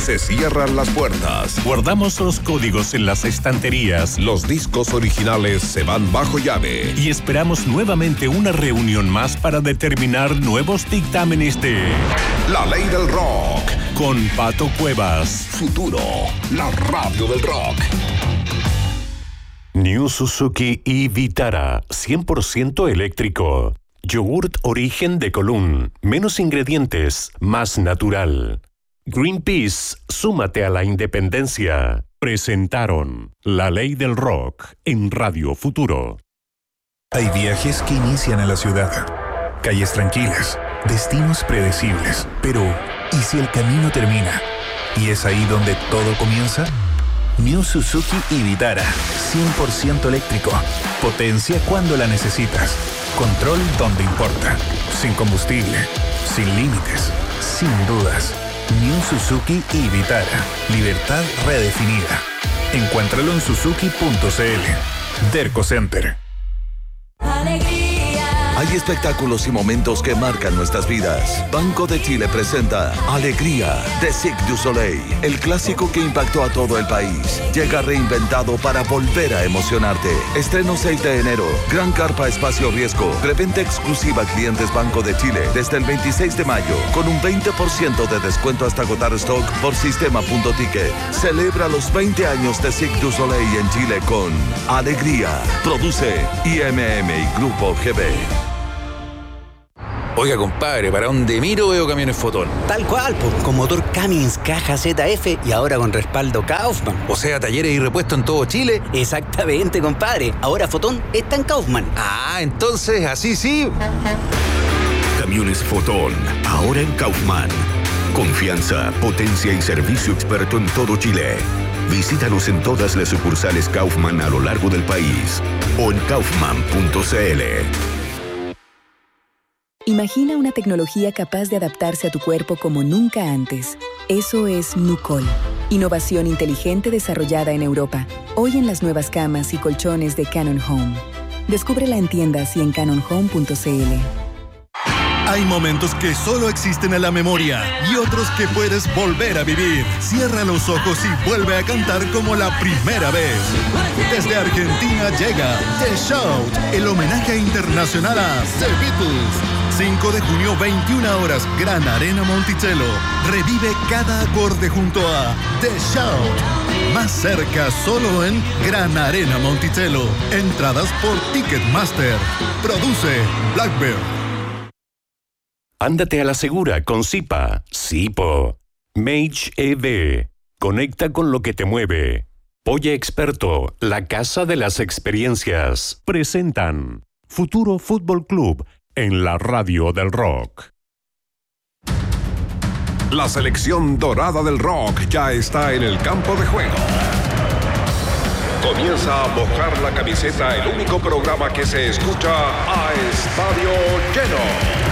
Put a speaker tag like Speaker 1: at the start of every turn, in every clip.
Speaker 1: se cierran las puertas.
Speaker 2: Guardamos los códigos en las estanterías.
Speaker 1: Los discos originales se van bajo llave.
Speaker 2: Y esperamos nuevamente una reunión más para determinar nuevos dictámenes de
Speaker 1: La Ley del Rock.
Speaker 2: Con Pato Cuevas.
Speaker 1: Futuro, la radio del rock.
Speaker 2: New Suzuki e-Vitara, 100% eléctrico. Yogurt origen de Colún, menos ingredientes, más natural. Greenpeace, súmate a la independencia. Presentaron La Ley del Rock en Radio Futuro.
Speaker 3: Hay viajes que inician en la ciudad. Calles tranquilas, destinos predecibles. Pero, ¿y si el camino termina? ¿Y es ahí donde todo comienza? New Suzuki e-Vitara, 100% eléctrico. Potencia cuando la necesitas. Control donde importa. Sin combustible, sin límites, sin dudas. New Suzuki e-Vitara. Libertad redefinida. Encuéntralo en suzuki.cl. Derco Center.
Speaker 4: Hay espectáculos y momentos que marcan nuestras vidas. Banco de Chile presenta Alegría de Cirque du Soleil, el clásico que impactó a todo el país. Llega reinventado para volver a emocionarte. Estreno 6 de enero. Gran carpa espacio riesgo. Preventa exclusiva a clientes Banco de Chile desde el 26 de mayo con un 20% de descuento hasta agotar stock por sistema.ticket. Celebra los 20 años de Cirque du Soleil en Chile con Alegría. Produce IMM y Grupo GB.
Speaker 5: Oiga, compadre, ¿para dónde miro veo camiones Fotón?
Speaker 6: Tal cual, con motor Cummins, caja ZF y ahora con respaldo Kaufman.
Speaker 5: O sea, talleres y repuestos en todo Chile.
Speaker 6: Exactamente, compadre. Ahora Fotón está en Kaufman.
Speaker 5: Ah, entonces, así sí.
Speaker 7: Camiones Fotón, ahora en Kaufman. Confianza, potencia y servicio experto en todo Chile. Visítanos en todas las sucursales Kaufman a lo largo del país o en kaufman.cl.
Speaker 8: Imagina una tecnología capaz de adaptarse a tu cuerpo como nunca antes. Eso es Nucol. Innovación inteligente desarrollada en Europa. Hoy en las nuevas camas y colchones de Canon Home. Descúbrela en tiendas y en canonhome.cl.
Speaker 9: Hay momentos que solo existen en la memoria y otros que puedes volver a vivir. Cierra los ojos y vuelve a cantar como la primera vez. Desde Argentina llega The Shout, el homenaje internacional a The Beatles. 5 de junio, 21 horas, Gran Arena Monticello. Revive cada acorde junto a The Shout. Más cerca, solo en Gran Arena Monticello. Entradas por Ticketmaster. Produce Blackbird.
Speaker 2: Ándate a la segura con Zipa. Zipo. Mage EV. Conecta con lo que te mueve. Polla Experto, la casa de las experiencias. Presentan Futuro Fútbol Club en la radio del rock.
Speaker 1: La selección dorada del rock ya está en el campo de juego. Comienza a mojar la camiseta, el único programa que se escucha a estadio lleno.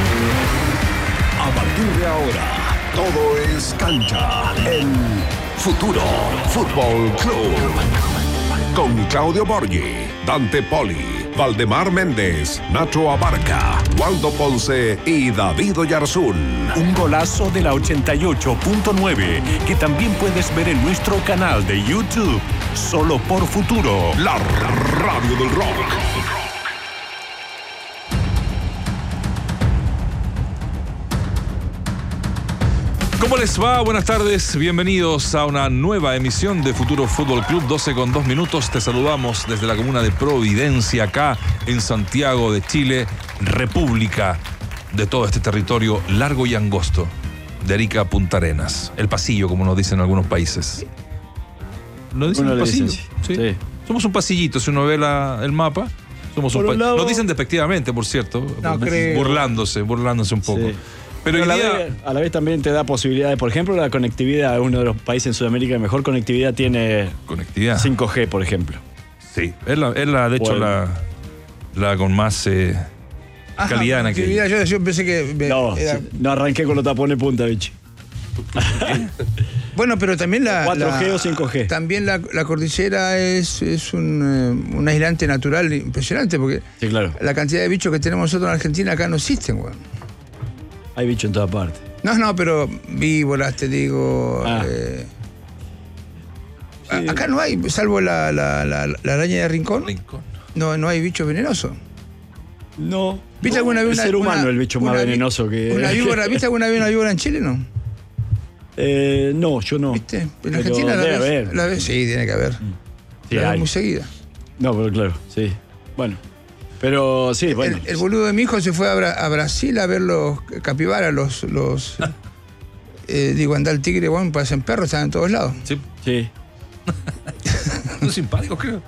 Speaker 1: A partir de ahora, todo es cancha en Futuro Fútbol Club. Con Claudio Borghi, Dante Poli, Valdemar Méndez, Nacho Abarca, Waldo Ponce y David Oyarzún.
Speaker 2: Un golazo de la 88.9 que también puedes ver en nuestro canal de YouTube. Solo por Futuro,
Speaker 1: la radio del rock.
Speaker 10: ¿Cómo les va? Buenas tardes, bienvenidos a una nueva emisión de Futuro Fútbol Club, 12:02. Te saludamos desde la comuna de Providencia, acá en Santiago de Chile, república de todo este territorio largo y angosto, de Arica a Punta Arenas, el pasillo, como nos dicen en algunos países. ¿No dicen el pasillo? Sí. Somos un pasillito, si uno ve el mapa, somos un pasillito. Nos dicen despectivamente, por cierto, no, burlándose un poco. Sí. Pero
Speaker 11: a la vez también te da posibilidades. Por ejemplo, la conectividad es uno de los países en Sudamérica que mejor conectividad tiene. 5G, por ejemplo.
Speaker 10: Sí, es la de hecho, la con más calidad en aquella.
Speaker 12: Yo pensé que...
Speaker 11: No arranqué con los tapones punta, bicho.
Speaker 12: Bueno, pero también
Speaker 11: 4G o 5G.
Speaker 12: También la cordillera es un aislante natural impresionante, porque la cantidad de bichos que tenemos nosotros en Argentina acá no existen, güey.
Speaker 11: Hay bichos en todas partes.
Speaker 12: No, pero víboras, te digo.
Speaker 11: Sí.
Speaker 12: Acá no hay, salvo la araña de Rincón. No hay bichos venenosos.
Speaker 11: No.
Speaker 12: ¿Viste alguna vez
Speaker 11: el ser humano el bicho más venenoso que.
Speaker 12: Una víbora, ¿viste alguna vez una víbora en Chile, no?
Speaker 11: No, yo no.
Speaker 12: ¿Viste? En Argentina la ves. Sí, tiene que haber.
Speaker 11: Sí,
Speaker 12: la ves muy seguida.
Speaker 11: No, pero claro, sí. Bueno. Pero sí, bueno.
Speaker 12: El boludo de mi hijo se fue a Brasil a ver los capibaras, digo, anda el tigre, bueno, parecen perros, están en todos lados.
Speaker 11: Sí.
Speaker 10: Son simpáticos, creo.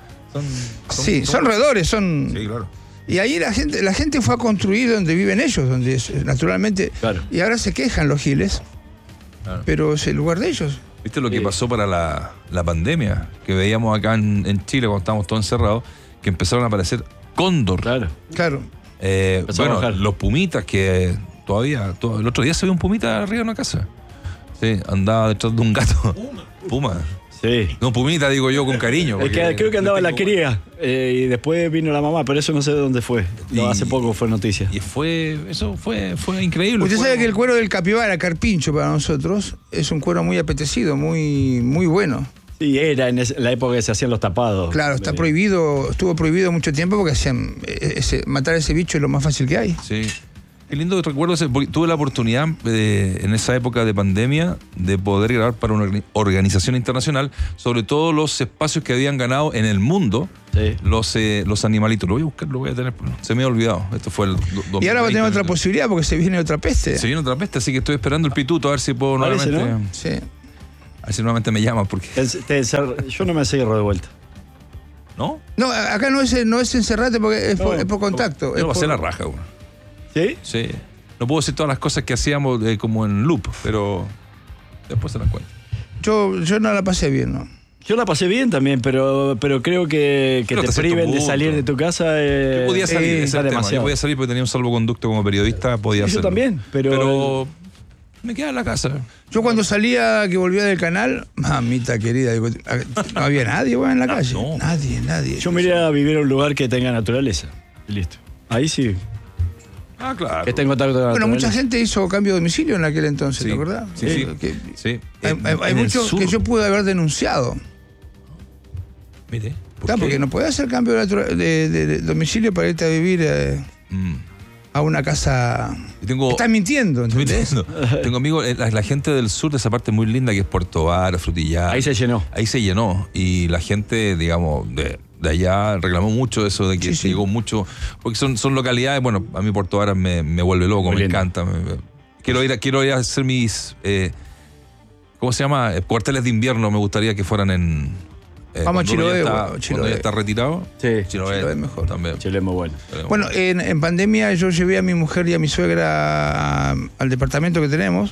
Speaker 12: Son roedores, son.
Speaker 10: Sí, claro.
Speaker 12: Y ahí la gente fue a construir donde viven ellos, donde naturalmente.
Speaker 11: Claro.
Speaker 12: Y ahora se quejan los giles.
Speaker 10: Claro.
Speaker 12: Pero es el lugar de ellos.
Speaker 10: ¿Viste lo que pasó para la pandemia? Que veíamos acá en Chile cuando estábamos todos encerrados, que empezaron a aparecer cóndor.
Speaker 12: Claro.
Speaker 10: Bueno, los pumitas que todavía. El otro día se vio un pumita arriba de una casa. Sí, andaba detrás de un gato. Puma.
Speaker 11: Sí.
Speaker 10: No, pumita, digo yo, con cariño.
Speaker 11: Creo que andaba en la cría y después vino la mamá, pero eso no sé de dónde fue. Hace poco fue noticia.
Speaker 10: Y eso fue increíble.
Speaker 12: Usted sabe que el cuero del capibara, carpincho para nosotros, es un cuero muy apetecido, muy, muy bueno.
Speaker 11: Sí, era en la época que se hacían los tapados.
Speaker 12: Claro, estuvo prohibido mucho tiempo porque matar a ese bicho es lo más fácil que hay.
Speaker 10: Sí. Qué lindo recuerdo ese, porque tuve la oportunidad en esa época de pandemia de poder grabar para una organización internacional sobre todos los espacios que habían ganado en el mundo los animalitos. Lo voy a buscar, lo voy a tener. Se me ha olvidado. Esto fue el 2020.
Speaker 12: Y ahora va a tener otra posibilidad porque se viene otra peste.
Speaker 10: Se viene otra peste, así que estoy esperando el pituto a ver si puedo nuevamente.
Speaker 12: ¿no? Sí.
Speaker 10: A ver si nuevamente me llaman porque.
Speaker 11: Yo no me cierro de vuelta.
Speaker 10: ¿No?
Speaker 12: No, acá no es encerrarte porque es por contacto.
Speaker 10: No va a ser la raja, güey.
Speaker 11: ¿Sí?
Speaker 10: Sí. No puedo decir todas las cosas que hacíamos como en loop, pero después se las cuento.
Speaker 12: Yo no la pasé bien, ¿no?
Speaker 11: Yo la pasé bien también, pero creo que te priven de salir de tu casa.
Speaker 10: Yo podía salir, ese tema.
Speaker 11: Demasiado.
Speaker 10: Yo podía salir porque tenía un salvoconducto como periodista, podía hacerlo.
Speaker 11: Yo también, pero
Speaker 10: me quedaba en la casa.
Speaker 12: Yo cuando salía, que volvía del canal, mamita querida, digo, no había nadie, güey, en la calle.
Speaker 10: No.
Speaker 12: Nadie.
Speaker 11: Yo me iría a vivir a un lugar que tenga naturaleza. Y listo. Ahí sí.
Speaker 10: Ah, claro.
Speaker 11: Que tengo contacto con la
Speaker 12: Bueno,
Speaker 11: naturaleza.
Speaker 12: mucha gente hizo cambio de domicilio en aquel entonces, ¿te acordás?
Speaker 10: Sí.
Speaker 12: Hay muchos que yo pude haber denunciado.
Speaker 10: Mire.
Speaker 12: Porque no podés hacer cambio de domicilio para irte a vivir a una casa. Estás mintiendo, ¿entendés?
Speaker 10: Tengo amigos, la gente del sur de esa parte muy linda que es Puerto Vara, Frutillar.
Speaker 11: Ahí se llenó.
Speaker 10: Y la gente, digamos, de allá reclamó mucho eso de que llegó mucho. Porque son localidades, bueno, a mí Puerto Vara me vuelve loco,
Speaker 11: muy
Speaker 10: me
Speaker 11: lindo.
Speaker 10: encanta. Quiero ir a hacer mis. ¿Cómo se llama? Cuarteles de invierno, me gustaría que fueran en.
Speaker 12: Vamos a Chiloé.
Speaker 10: Cuando ya está retirado.
Speaker 11: Sí.
Speaker 10: Chiloé
Speaker 12: mejor.
Speaker 10: También.
Speaker 11: Chiloé es muy bueno.
Speaker 12: Bueno, en pandemia yo llevé a mi mujer y a mi suegra al departamento que tenemos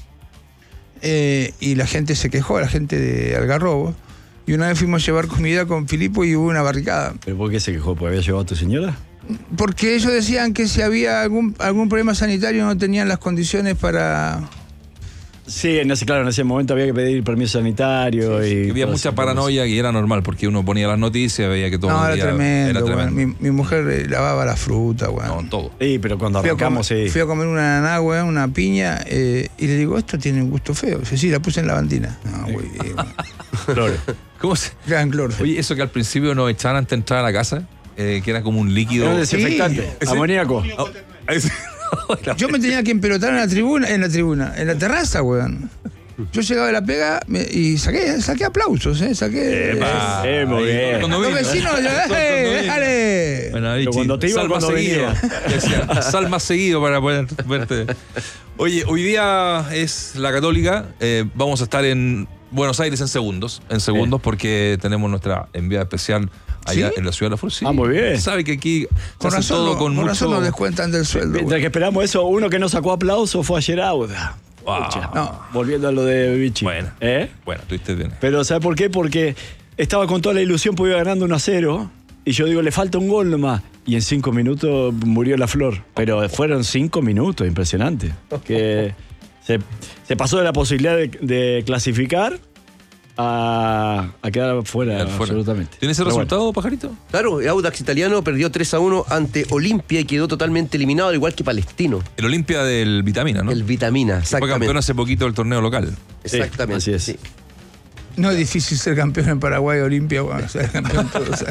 Speaker 12: y la gente se quejó, la gente de Algarrobo. Y una vez fuimos a llevar comida con Filipo y hubo una barricada.
Speaker 11: ¿Pero por qué se quejó? ¿Porque había llevado a tu señora?
Speaker 12: Porque ellos decían que si había algún problema sanitario no tenían las condiciones para...
Speaker 11: Sí, en ese momento había que pedir permiso sanitario. Y
Speaker 10: había mucha paranoia y era normal porque uno ponía las noticias, veía que todo
Speaker 12: no,
Speaker 10: el día
Speaker 12: era tremendo. Bueno, mi mujer lavaba la fruta, bueno.
Speaker 10: No, todo.
Speaker 11: Sí, pero cuando arrancamos,
Speaker 12: fui a comer una ananá, bueno, una piña, y le digo, esto tiene un gusto feo. Dice, sí, la puse en lavandina. No, güey.
Speaker 11: Cloro.
Speaker 10: ¿Cómo se...?
Speaker 12: Gran cloro.
Speaker 10: Oye, eso que al principio nos echaban antes de entrar a la casa, que era como un líquido...
Speaker 11: Era desinfectante, amoníaco.
Speaker 12: Yo me tenía que empelotar en la terraza, weón. Yo llegaba de la pega y saqué aplausos, saqué...
Speaker 11: muy bien.
Speaker 12: Los vecinos, déjale.
Speaker 10: Bueno,
Speaker 11: cuando te iba, cuando venía.
Speaker 10: Sal más seguido para poder verte. Oye, hoy día es la Católica. Vamos a estar en Buenos Aires en segundos porque tenemos nuestra enviada especial allá en la ciudad de la Fuerza.
Speaker 11: Muy bien.
Speaker 10: Sabe que aquí
Speaker 12: con razón nos descuentan del sueldo.
Speaker 11: Mientras que esperamos eso, uno que no sacó aplauso fue ayer Auda.
Speaker 10: Wow.
Speaker 11: No, volviendo a lo de Vichy.
Speaker 10: Bueno, tuviste bien.
Speaker 11: Pero ¿sabes por qué? Porque estaba con toda la ilusión, porque iba ganando 1-0. Y yo digo, le falta un gol nomás. Y en 5 minutos murió la flor. Pero fueron 5 minutos, impresionante. Que se pasó de la posibilidad de clasificar a quedar fuera, absolutamente.
Speaker 10: ¿Tiene ese resultado, Pajarito?
Speaker 13: Claro, Audax Italiano perdió 3-1 ante Olimpia y quedó totalmente eliminado, al igual que Palestino.
Speaker 10: El Olimpia del Vitamina, ¿no?
Speaker 13: El Vitamina,
Speaker 10: exactamente. Fue campeón hace poquito del torneo local.
Speaker 13: Exactamente.
Speaker 11: Sí, así es.
Speaker 13: Sí.
Speaker 12: No es difícil ser campeón en Paraguay, Olimpia, bueno, ser campeón todos.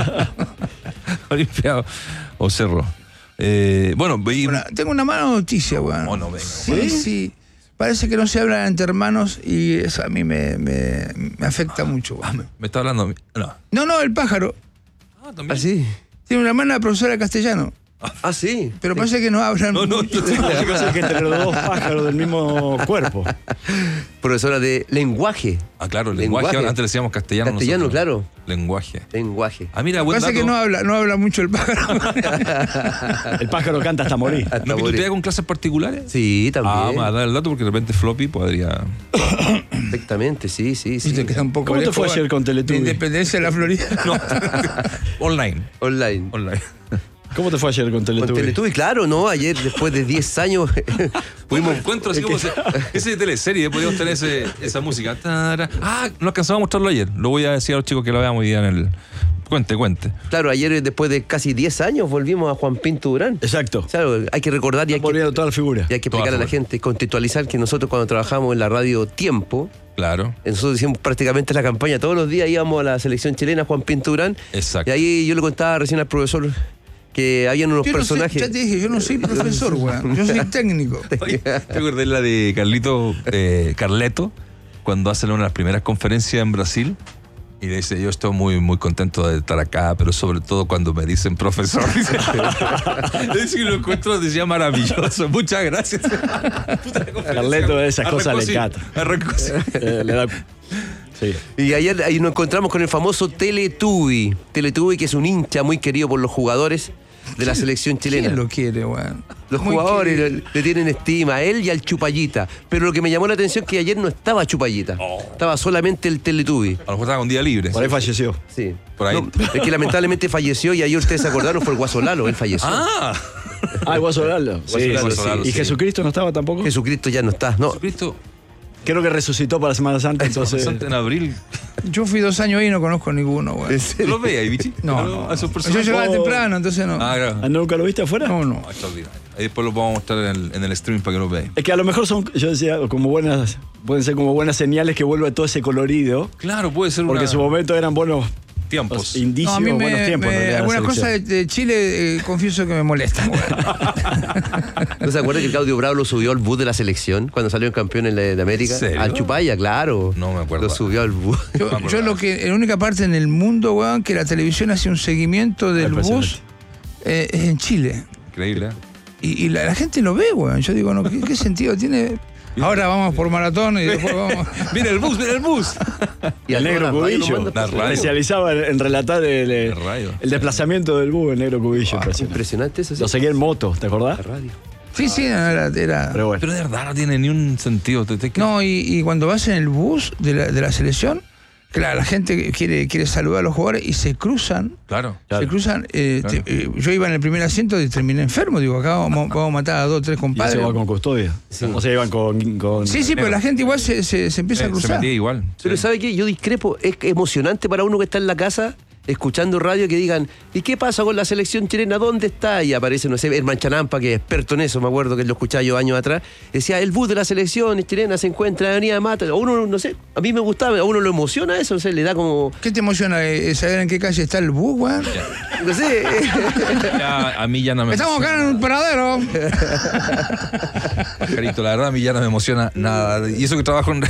Speaker 10: Olimpia o Cerro. Bueno,
Speaker 12: tengo una mala noticia, weón.
Speaker 10: Oh, no, venga.
Speaker 12: Sí. Parece que no se hablan entre hermanos y eso a mí me afecta mucho.
Speaker 10: ¿Me está hablando?
Speaker 12: No, el pájaro.
Speaker 10: También.
Speaker 13: ¿Ah, sí?
Speaker 12: Tiene una hermana profesora de castellano.
Speaker 13: Ah, sí.
Speaker 12: Pero parece que no hablan.
Speaker 11: No, que entre los dos pájaros del mismo cuerpo.
Speaker 13: Profesora de lenguaje.
Speaker 10: Ah, claro, lenguaje. Antes le decíamos castellano.
Speaker 13: Castellano, claro.
Speaker 10: Lenguaje.
Speaker 13: Ah,
Speaker 10: mira, buen dato.
Speaker 12: Parece que no habla mucho el pájaro.
Speaker 11: El pájaro canta hasta morir.
Speaker 10: ¿No pitutea con clases particulares?
Speaker 13: Sí, también.
Speaker 10: Me va a dar el dato porque de repente Floppy podría...
Speaker 13: Perfectamente, sí.
Speaker 12: Te queda un poco
Speaker 11: ¿Cómo te fue ayer con Teletubbies?
Speaker 12: Independencia de la Florida.
Speaker 10: No. Online.
Speaker 11: ¿Cómo te fue ayer con Teletubbies?
Speaker 13: Con Teletubbies, claro, ¿no? Ayer, después de 10 años,
Speaker 10: pudimos encuentro así como ese de teleserie, podíamos tener esa música. No alcanzamos a mostrarlo ayer. Lo voy a decir a los chicos que lo veamos hoy día en el... Cuente.
Speaker 13: Claro, ayer, después de casi 10 años, volvimos a Juan Pinto Durán.
Speaker 11: Exacto.
Speaker 13: Claro, hay que recordar y hay que...
Speaker 11: toda la figura.
Speaker 13: Y hay que explicar a la gente, contextualizar que nosotros cuando trabajamos en la radio Tiempo...
Speaker 10: Claro.
Speaker 13: Nosotros hicimos prácticamente la campaña. Todos los días íbamos a la selección chilena, Juan Pinto Durán.
Speaker 10: Exacto.
Speaker 13: Y ahí yo le contaba recién al profesor que habían unos personajes...
Speaker 12: Ya te dije, yo no soy profesor, weón. Yo soy técnico.
Speaker 10: ¿Te acordás la de Carleto? Cuando hace una de las primeras conferencias en Brasil. Y le dice, yo estoy muy, muy contento de estar acá, pero sobre todo cuando me dicen profesor. Dice que lo encuentro, decía maravilloso. Muchas gracias.
Speaker 11: Carleto de esas cosas le encanta. Le da... Sí.
Speaker 13: Y ayer ahí nos encontramos con el famoso Teletubby, que es un hincha muy querido por los jugadores de la selección chilena.
Speaker 12: ¿Quién lo quiere, weón?
Speaker 13: Los jugadores le tienen estima a él y al Chupallita. Pero lo que me llamó la atención es que ayer no estaba Chupallita. Estaba solamente el Teletubby.
Speaker 10: A lo mejor estaba un día libre.
Speaker 11: Por ahí falleció.
Speaker 13: Sí.
Speaker 10: Por ahí.
Speaker 13: No, es que lamentablemente falleció y ayer ustedes se acordaron, fue el Guaso Lalo, él falleció.
Speaker 11: El Guaso Lalo. Sí. ¿Y Jesucristo no estaba tampoco?
Speaker 13: Jesucristo ya no está. No.
Speaker 10: Jesucristo...
Speaker 11: Creo que resucitó para Semana Santa, entonces...
Speaker 10: en abril.
Speaker 12: Yo fui 2 años ahí y no conozco ninguno, güey.
Speaker 10: ¿Lo veía ahí, bichi?
Speaker 12: No. Yo llegaba temprano, entonces no.
Speaker 10: Claro.
Speaker 11: ¿Nunca lo viste afuera?
Speaker 12: No.
Speaker 10: Ahí después lo vamos a mostrar en el stream para que lo veáis.
Speaker 11: Es que a lo mejor yo decía, pueden ser como buenas señales que vuelva todo ese colorido.
Speaker 10: Claro, puede ser
Speaker 11: porque en su momento eran buenos
Speaker 10: tiempos.
Speaker 11: Indicios,
Speaker 12: a mí
Speaker 11: buenos tiempos.
Speaker 12: Algunas cosas de Chile, confieso que me molestan.
Speaker 13: ¿No se acuerda que Claudio Bravo lo subió al bus de la selección cuando salió campeón en la América?
Speaker 10: ¿En serio?
Speaker 13: Al Chupaya, claro.
Speaker 10: No me acuerdo.
Speaker 13: Lo subió al bus.
Speaker 12: Yo la única parte en el mundo, weón, que la televisión hace un seguimiento del bus es en Chile.
Speaker 10: Increíble.
Speaker 12: Y la gente lo ve, weón. Yo digo, ¿qué sentido tiene? Ahora vamos por maratón y después vamos...
Speaker 10: ¡Viene el bus!
Speaker 11: Y el Negro Cubillo especializaba en relatar el desplazamiento del bus, el Negro Cubillo.
Speaker 13: Impresionante eso. Sí.
Speaker 11: Lo seguía en moto, ¿te acordás?
Speaker 13: La radio.
Speaker 12: Sí, era...
Speaker 11: Pero bueno.
Speaker 10: Pero de verdad no tiene ni un sentido.
Speaker 12: No, y cuando vas en el bus de la selección, claro, la gente quiere saludar a los jugadores y se cruzan.
Speaker 10: Claro.
Speaker 12: Se cruzan. Yo iba en el primer asiento y terminé enfermo. Digo, acá vamos a matar a 2 o 3 compadres.
Speaker 11: Y se va con custodia. Sí. O sea, iban con
Speaker 12: Sí, pero la gente igual se empieza a cruzar.
Speaker 10: Se metía igual.
Speaker 13: Pero ¿sabe qué? Yo discrepo. Es emocionante para uno que está en la casa escuchando radio que digan, ¿y qué pasa con la selección chilena? ¿Dónde está? Y aparece, no sé, Herman Chanampa, que es experto en eso, me acuerdo que lo escuchaba yo años atrás, decía, el bus de la selección chilena se encuentra en la Avenida Mata. A uno, no sé, a mí me gustaba, a uno lo emociona eso, no sé, le da como...
Speaker 12: ¿Qué te emociona saber en qué calle está el bus, weón?
Speaker 13: No sé.
Speaker 10: A mí ya no me
Speaker 12: Estamos acá en un paradero.
Speaker 10: Carito, la verdad a mí ya no me emociona nada. Y eso que trabajo en...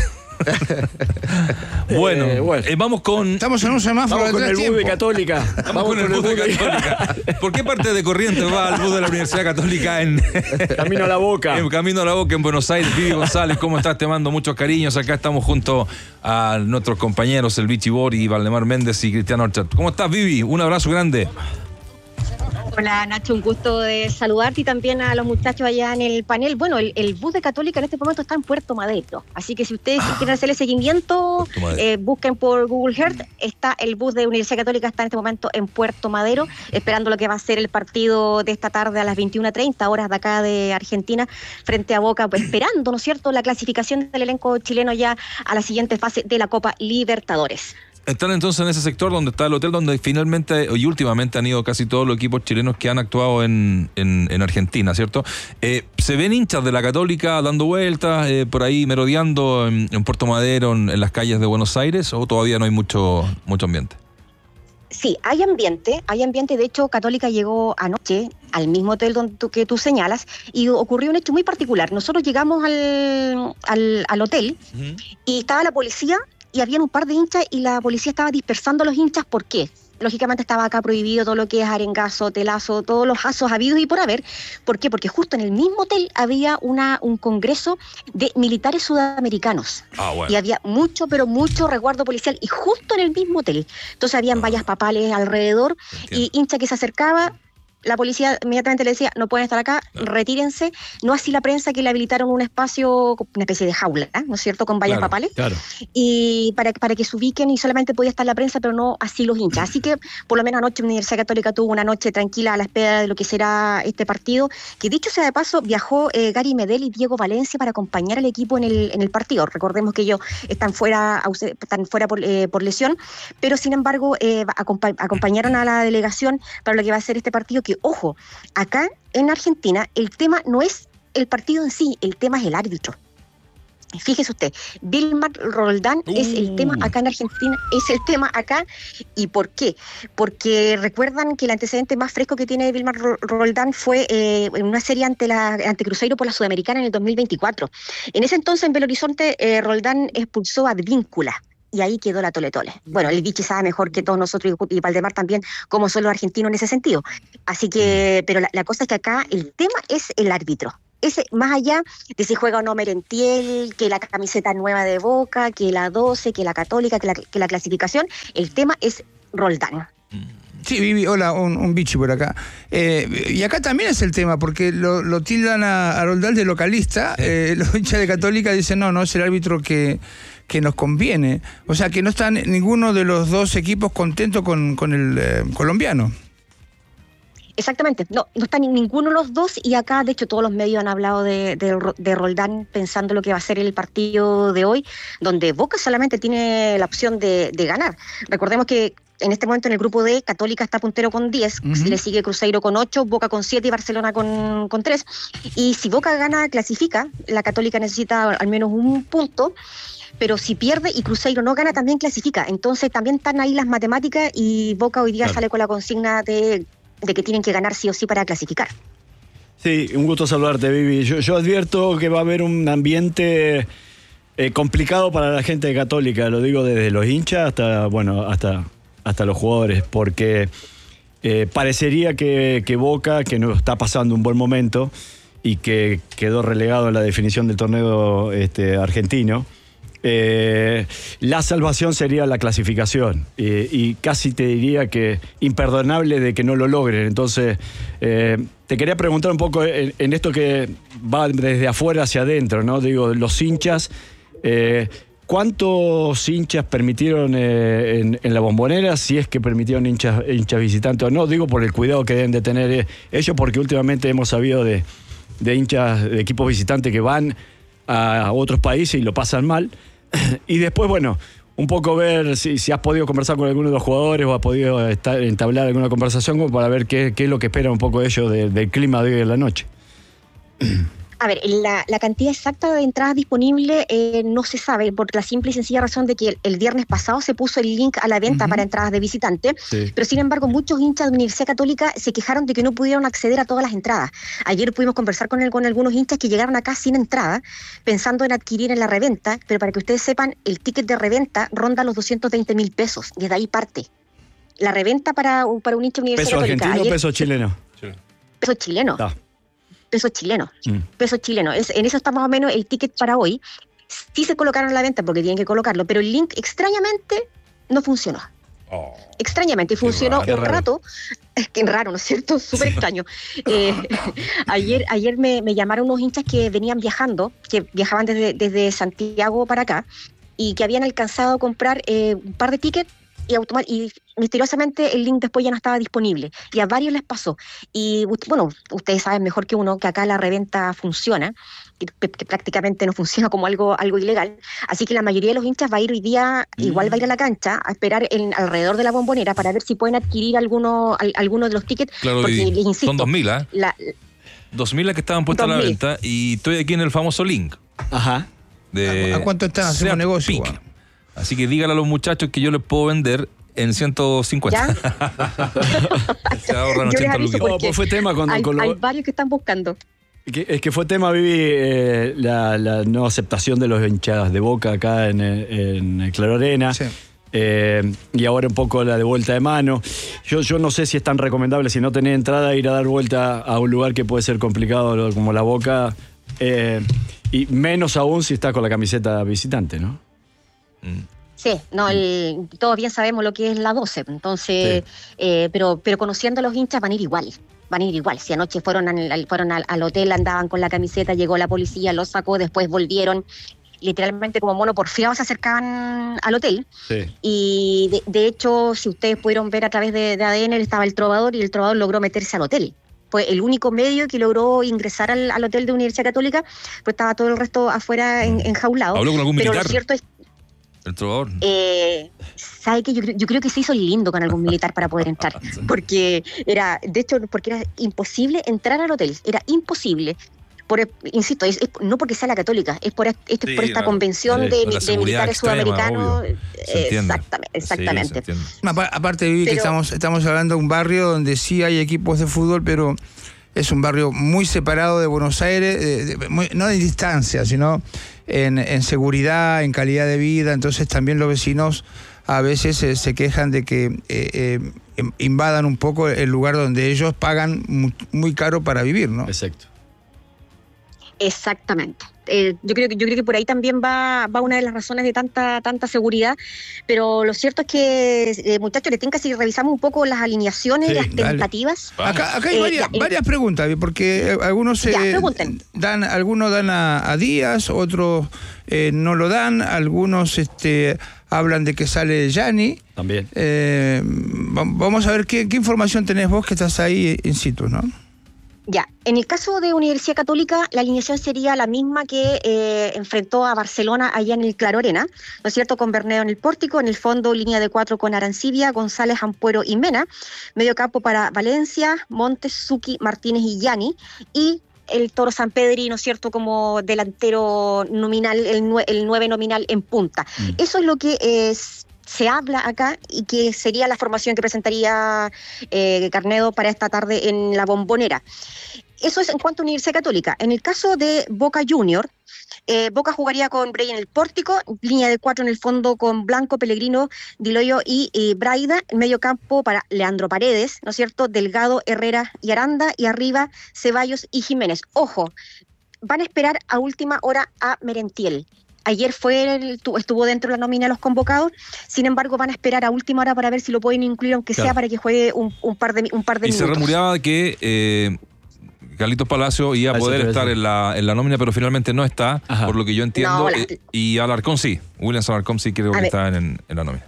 Speaker 10: Bueno, vamos con...
Speaker 12: Estamos en un semáforo.
Speaker 11: Vamos con el bus de Católica.
Speaker 10: Vamos con el bus de Católica. ¿Por qué parte de Corrientes va al bus de la Universidad Católica en...
Speaker 11: Camino a la Boca?
Speaker 10: En Camino a la Boca, en Buenos Aires. Vivi González, ¿cómo estás? Te mando muchos cariños. Acá estamos junto a nuestros compañeros, el Vichy Bori, Valdemar Méndez y Cristiano Orchat. ¿Cómo estás, Vivi? Un abrazo grande.
Speaker 14: Hola Nacho, un gusto de saludarte y también a los muchachos allá en el panel. Bueno, el bus de Católica en este momento está en Puerto Madero, así que si ustedes quieren hacerle seguimiento, busquen por Google Earth. Está el bus de Universidad Católica, está en este momento en Puerto Madero, esperando lo que va a ser el partido de esta tarde a las 21:30 horas de acá de Argentina, frente a Boca, pues, esperando, ¿no es cierto?, la clasificación del elenco chileno ya a la siguiente fase de la Copa Libertadores.
Speaker 10: Están entonces en ese sector donde está el hotel, donde finalmente y últimamente han ido casi todos los equipos chilenos que han actuado en Argentina, ¿cierto? ¿Se ven hinchas de la Católica dando vueltas, por ahí merodeando en Puerto Madero, en las calles de Buenos Aires, o todavía no hay mucho ambiente?
Speaker 14: Sí, hay ambiente. De hecho, Católica llegó anoche al mismo hotel que tú señalas y ocurrió un hecho muy particular. Nosotros llegamos al hotel y estaba la policía y había un par de hinchas y la policía estaba dispersando a los hinchas. ¿Por qué? Lógicamente estaba acá prohibido todo lo que es arengazo, telazo, todos los asos habidos y por haber. ¿Por qué? Porque justo en el mismo hotel había un congreso de militares sudamericanos. Bueno. Y había mucho resguardo policial y justo en el mismo hotel. Entonces habían vallas papales alrededor. Entiendo. Y hincha que se acercaba, la policía inmediatamente le decía, no pueden estar acá, retírense. No así la prensa, que le habilitaron un espacio, una especie de jaula, ¿no es cierto?, con vallas papales. Claro. Y para que se ubiquen, y solamente podía estar la prensa, pero no así los hinchas. Así que, por lo menos anoche, la Universidad Católica tuvo una noche tranquila a la espera de lo que será este partido, que dicho sea de paso, viajó Gary Medel y Diego Valencia para acompañar al equipo en el partido. Recordemos que ellos están fuera por lesión, pero sin embargo acompañaron a la delegación para lo que va a ser este partido, que, ojo, acá en Argentina el tema no es el partido en sí, el tema es el árbitro. Fíjese usted, Vilmar Roldán es el tema acá en Argentina, es el tema acá. ¿Y por qué? Porque recuerdan que el antecedente más fresco que tiene Vilmar Roldán fue en una serie ante Cruzeiro por la Sudamericana en el 2024. En ese entonces, en Belo Horizonte, Roldán expulsó a Advíncula. Y ahí quedó la tole-tole. Bueno, el Vichy sabe mejor que todos nosotros, y Valdemar también, cómo son los argentinos en ese sentido. Así que, pero la cosa es que acá el tema es el árbitro. Ese, más allá de si juega o no Merentiel, que la camiseta nueva de Boca, que la 12, que la Católica, que la clasificación, el tema es Roldán.
Speaker 12: Sí, Vivi, hola, un bichi por acá. Y acá también es el tema, porque lo tildan a Roldán de localista. Los hinchas de Católica dicen, no es el árbitro que nos conviene. O sea, que no están ninguno de los dos equipos contentos con el colombiano.
Speaker 14: Exactamente, no está ninguno de los dos, y acá de hecho todos los medios han hablado de Roldán pensando lo que va a ser el partido de hoy, donde Boca solamente tiene la opción de ganar. Recordemos que en este momento en el grupo D, Católica está puntero con 10, le sigue Cruzeiro con 8, Boca con 7 y Barcelona con 3. Y si Boca gana, clasifica, la Católica necesita al menos un punto, pero si pierde y Cruzeiro no gana, también clasifica. Entonces también están ahí las matemáticas, y Boca hoy día sale con la consigna de que tienen que ganar sí o sí para clasificar.
Speaker 11: Sí, un gusto saludarte, Vivi. Yo advierto que va a haber un ambiente complicado para la gente de Católica, lo digo desde los hinchas hasta los jugadores, porque parecería que Boca, que no está pasando un buen momento y que quedó relegado en la definición del torneo argentino, la salvación sería la clasificación, y casi te diría que imperdonable de que no lo logren. Entonces te quería preguntar un poco en esto que va desde afuera hacia adentro, ¿no? Digo, los hinchas, ¿cuántos hinchas permitieron en la Bombonera? Si es que permitieron hinchas visitantes o no. Digo por el cuidado que deben de tener ellos, porque últimamente hemos sabido de hinchas de equipos visitantes que van a otros países y lo pasan mal. Y después, bueno, un poco ver si has podido conversar con alguno de los jugadores o has podido entablar alguna conversación como para ver qué es lo que esperan un poco ellos del clima de hoy en la noche.
Speaker 14: A ver, la cantidad exacta de entradas disponibles no se sabe, por la simple y sencilla razón de que el viernes pasado se puso el link a la venta para entradas de visitante, pero sin embargo muchos hinchas de la Universidad Católica se quejaron de que no pudieron acceder a todas las entradas. Ayer pudimos conversar con algunos hinchas que llegaron acá sin entrada, pensando en adquirir en la reventa, pero para que ustedes sepan, el ticket de reventa ronda los 220.000 pesos, y desde ahí parte. La reventa para un hincha de la Universidad Católica.
Speaker 11: ¿Peso argentino o peso chileno?
Speaker 14: Peso chileno. Peso chileno. En eso está más o menos el ticket para hoy. Sí se colocaron a la venta porque tienen que colocarlo, pero el link extrañamente no funcionó. Extrañamente, funcionó un rato. Es que raro, ¿no es cierto? Súper extraño. Ayer me llamaron unos hinchas que venían viajando, que viajaban desde Santiago para acá, y que habían alcanzado a comprar un par de tickets y misteriosamente el link después ya no estaba disponible. Y a varios les pasó. Y bueno, ustedes saben mejor que uno que acá la reventa funciona, que prácticamente no funciona como algo ilegal. Así que la mayoría de los hinchas va a ir hoy día, igual va a ir a la cancha a esperar alrededor de la Bombonera para ver si pueden adquirir alguno de los tickets.
Speaker 10: Claro, porque les insisto, son 2.000, 2.000 que estaban puestas a la venta, y estoy aquí en el famoso link.
Speaker 12: Ajá. ¿A cuánto están? Hacemos negocio.
Speaker 10: Así que dígale a los muchachos que yo les puedo vender en 150. Se ahorran 80 lucas.
Speaker 14: Pues fue tema hay varios que están buscando.
Speaker 11: Es que fue tema, Vivi, la no aceptación de los hinchadas de Boca acá en el Claro Arena. Sí. Y ahora un poco la de vuelta de mano. Yo no sé si es tan recomendable, si no tenés entrada, ir a dar vuelta a un lugar que puede ser complicado como la Boca, y menos aún si estás con la camiseta visitante, ¿no?
Speaker 14: Sí, no, todos bien sabemos lo que es la 12, entonces, sí. Pero conociendo a los hinchas van a ir igual. Si anoche fueron al hotel, andaban con la camiseta, llegó la policía, los sacó, después volvieron, literalmente como mono porfiado se acercaban al hotel. Sí. Y de hecho, si ustedes pudieron ver a través de ADN, estaba el Trovador, y el Trovador logró meterse al hotel. Fue el único medio que logró ingresar al hotel de Universidad Católica, pues estaba todo el resto afuera enjaulado.
Speaker 10: ¿Habló con algún militar?
Speaker 14: Pero lo cierto es
Speaker 10: el Trovador.
Speaker 14: ¿Sabe qué? Yo creo que se hizo lindo con algún militar para poder entrar, porque era imposible entrar al hotel, era imposible. Insisto, no porque sea la Católica, es por esta convención de militares sudamericanos. Exactamente.
Speaker 12: Sí, aparte, Vivi, que estamos hablando de un barrio donde sí hay equipos de fútbol, pero es un barrio muy separado de Buenos Aires, no en distancia, sino en seguridad, en calidad de vida. Entonces también los vecinos a veces se quejan de que invadan un poco el lugar donde ellos pagan muy caro para vivir, ¿no?
Speaker 11: Exacto.
Speaker 14: Exactamente. Yo creo que por ahí también va una de las razones de tanta seguridad, pero lo cierto es que, muchachos, le tengo que si revisamos un poco las alineaciones, las tentativas.
Speaker 12: Acá hay varias preguntas, porque algunos dan a Díaz, otros no lo dan, algunos hablan de que sale Gianni.
Speaker 11: También.
Speaker 12: Vamos a ver qué información tenés vos que estás ahí in situ, ¿no?
Speaker 14: Ya, en el caso de Universidad Católica, la alineación sería la misma que enfrentó a Barcelona allá en el Claro Arena, ¿no es cierto? Con Berneo en el pórtico, en el fondo línea de 4 con Arancibia, González, Ampuero y Mena, medio campo para Valencia, Montes, Zucchi, Martínez y Gianni, y el Toro Sampedri, ¿no es cierto?, como delantero nominal, el 9 nominal en punta. Eso es lo que se habla acá, y que sería la formación que presentaría Garnedo para esta tarde en la Bombonera. Eso es en cuanto a Universidad Católica. En el caso de Boca Junior, Boca jugaría con Bray en el pórtico, línea de 4 en el fondo con Blanco, Pellegrino, Diloyo y Braida, en medio campo para Leandro Paredes, ¿no es cierto?, Delgado, Herrera y Aranda, y arriba Ceballos y Jiménez. Ojo, van a esperar a última hora a Merentiel. Ayer estuvo dentro de la nómina de los convocados, sin embargo van a esperar a última hora para ver si lo pueden incluir, aunque sea para que juegue un par de minutos.
Speaker 10: Y se rumoreaba que Carlitos Palacio iba a poder estar en la nómina, pero finalmente no está, por lo que yo entiendo, y Alarcón sí, Williams Alarcón sí creo que está en la nómina.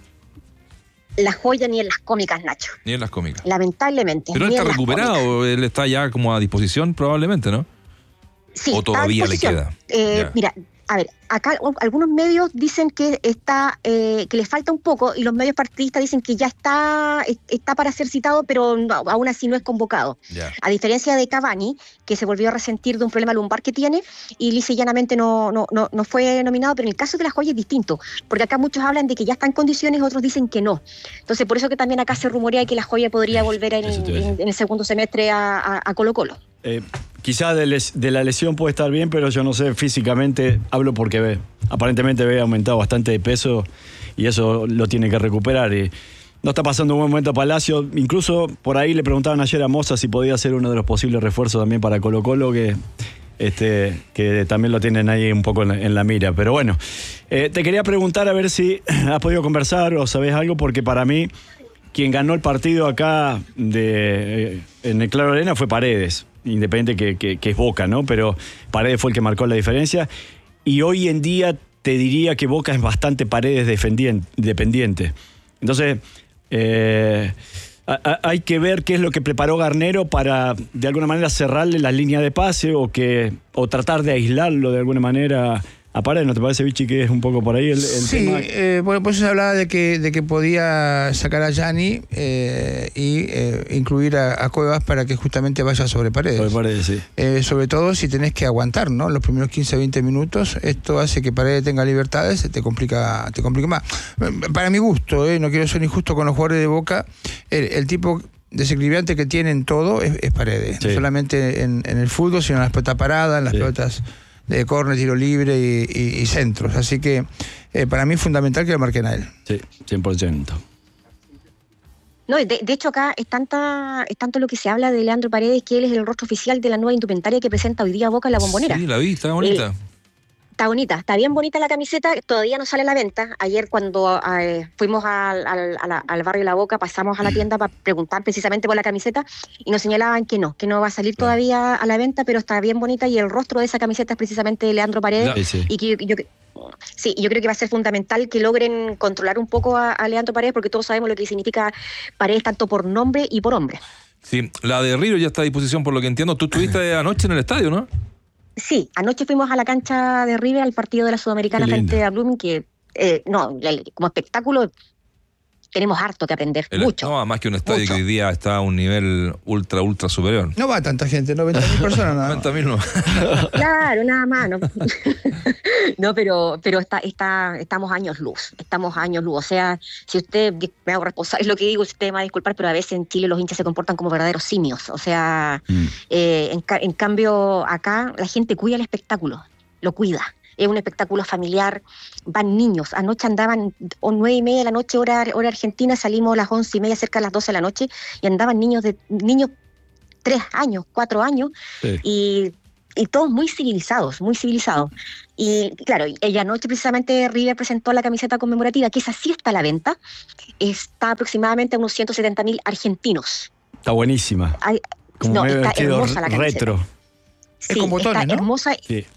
Speaker 14: La joya ni en las cómicas, Nacho.
Speaker 10: Ni en las cómicas.
Speaker 14: Lamentablemente.
Speaker 10: Pero él está recuperado, él está ya como a disposición probablemente, ¿no?
Speaker 14: Sí,
Speaker 10: ¿O todavía le queda?
Speaker 14: Mira, a ver, acá algunos medios dicen que que le falta un poco, y los medios partidistas dicen que ya está para ser citado, pero aún así no es convocado. Yeah. A diferencia de Cavani, que se volvió a resentir de un problema lumbar que tiene, y lisa y llanamente no fue nominado. Pero en el caso de la joya es distinto, porque acá muchos hablan de que ya está en condiciones, otros dicen que no. Entonces por eso que también acá se rumorea que la joya podría volver en el segundo semestre a Colo-Colo.
Speaker 11: Quizá de la lesión puede estar bien, pero yo no sé, físicamente hablo porque aparentemente ha aumentado bastante de peso, y eso lo tiene que recuperar. Y no está pasando un buen momento a Palacio. Incluso por ahí le preguntaban ayer a Moza si podía ser uno de los posibles refuerzos también para Colo-Colo, que que también lo tienen ahí un poco en la mira. Pero bueno, te quería preguntar a ver si has podido conversar o sabés algo, porque para mí quien ganó el partido acá en el Claro Arena fue Paredes, independiente que es Boca, ¿no? Pero Paredes fue el que marcó la diferencia. Y hoy en día te diría que Boca es bastante Paredes dependiente. Entonces, hay que ver qué es lo que preparó Garnero para, de alguna manera, cerrarle la línea de pase o tratar de aislarlo de alguna manera a Paredes. ¿No te parece, Vichy, que es un poco por ahí el tema?
Speaker 12: Sí, bueno, pues se hablaba de que podía sacar a Gianni y incluir a Cuevas para que justamente vaya sobre Paredes.
Speaker 11: Sobre Paredes, sí.
Speaker 12: Sobre todo si tenés que aguantar, ¿no? Los primeros 15-20 minutos, esto hace que Paredes tenga libertades, te complica más. Para mi gusto, no quiero ser injusto con los jugadores de Boca, el tipo desequilibrante que tiene en todo es Paredes. Sí. No solamente en el fútbol, sino en las pelotas paradas, en las pelotas de córner, tiro libre y centros. Así que para mí es fundamental que lo marquen a él.
Speaker 11: Sí, 100%.
Speaker 14: No, de hecho acá es tanto lo que se habla de Leandro Paredes, que él es el rostro oficial de la nueva indumentaria que presenta hoy día Boca en la Bombonera.
Speaker 10: Sí, la vi, está bonita.
Speaker 14: Está bonita, está bien bonita la camiseta, todavía no sale a la venta. Ayer cuando fuimos al barrio La Boca, pasamos a la tienda para preguntar precisamente por la camiseta y nos señalaban que no va a salir todavía a la venta, pero está bien bonita y el rostro de esa camiseta es precisamente Leandro Paredes. Sí. Y que yo creo que va a ser fundamental que logren controlar un poco a Leandro Paredes, porque todos sabemos lo que significa Paredes tanto por nombre y por hombre.
Speaker 10: Sí, la de River ya está a disposición, por lo que entiendo. Tú estuviste anoche en el estadio, ¿no?
Speaker 14: Sí, anoche fuimos a la cancha de River al partido de la Sudamericana frente a Blooming, que como espectáculo tenemos harto que aprender, mucho.
Speaker 10: No, más que un estadio que hoy día está a un nivel ultra superior.
Speaker 12: No va tanta gente, 90.000 personas nada más.
Speaker 10: 90.000 no.
Speaker 14: Claro, nada más. No, pero estamos años luz. O sea, si usted, me hago responsable es lo que digo, usted me va a disculpar, pero a veces en Chile los hinchas se comportan como verdaderos simios. O sea, en cambio acá la gente cuida el espectáculo, lo cuida. Es un espectáculo familiar, van niños. Anoche andaban 9:30 de la noche, hora argentina, salimos a las 11:30, cerca de las 12 de la noche, y andaban niños 3 años, 4 años, sí. Y todos muy civilizados. Y claro, ella anoche precisamente River presentó la camiseta conmemorativa, que esa sí está a la venta, está aproximadamente a unos 170.000 argentinos.
Speaker 11: Está buenísima.
Speaker 14: Está hermosa la camiseta.
Speaker 11: Retro.
Speaker 14: Sí, está hermosa.
Speaker 11: Sí.